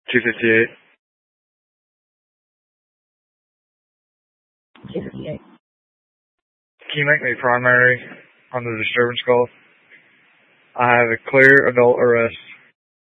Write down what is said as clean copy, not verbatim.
258. 258. Can you make me primary on the disturbance call? I have a clear adult arrest.